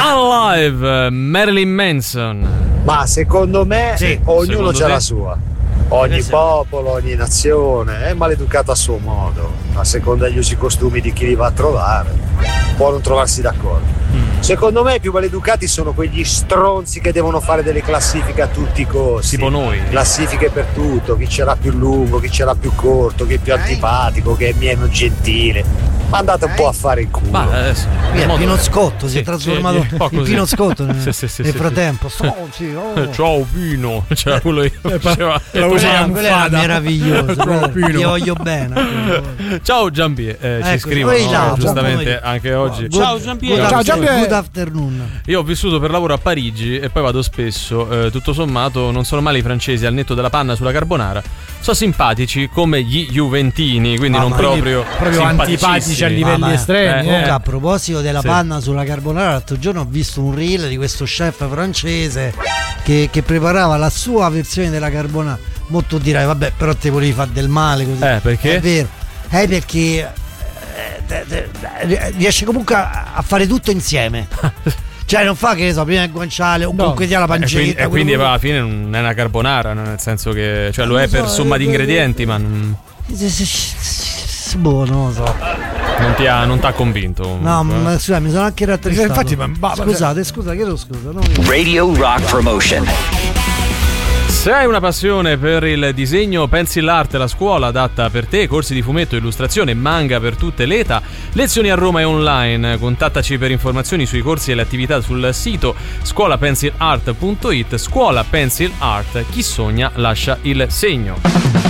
Alive, Marilyn Manson. Ma secondo me ognuno c'ha la sua. Ogni popolo, ogni nazione è maleducato a suo modo, a seconda degli usi e costumi di chi li va a trovare. Può non trovarsi d'accordo. Secondo me i più maleducati sono quegli stronzi che devono fare delle classifiche a tutti i costi. Tipo noi. Classifiche per tutto, chi ce l'ha più lungo, chi ce l'ha più corto, chi è più antipatico, chi è meno gentile. Ma andate un po' a fare il culo. Ma adesso Pino Scotto si è trasformato in Pino Scotto nel frattempo. Ciao Pino. C'era quello che faceva meraviglioso. Ti voglio bene. Ciao Giampier, ci scrivono giustamente anche oggi. Ciao Giampier. Ciao Giampier. Good afternoon. Io ho vissuto per lavoro a Parigi e poi vado spesso. Tutto sommato non sono male i francesi al netto della panna sulla carbonara. Sono simpatici come gli juventini, quindi non proprio antipatici a livelli estremi. Comunque, a proposito della panna sulla carbonara, l'altro giorno ho visto un reel di questo chef francese che preparava la sua versione della carbonara. Mo tu dirai, vabbè, però te volevi fare del male così. Perché? È vero. Perché riesce comunque a fare tutto insieme. Cioè non fa, che ne so, prima il guanciale o comunque ti ha la pancetta. E quindi alla fine non è una carbonara, nel senso che lo è per somma di ingredienti, ma non... non lo so. Non ti ha convinto comunque. No, ma scusa, mi sono anche rattristato. Infatti, chiedo scusa. Radio Rock Promotion. Se hai una passione per il disegno, Pencil Art, la scuola adatta per te, corsi di fumetto, illustrazione, manga per tutte le età, lezioni a Roma e online. Contattaci per informazioni sui corsi e le attività sul sito scuolapencilart.it. Scuola Pencil Art, chi sogna lascia il segno.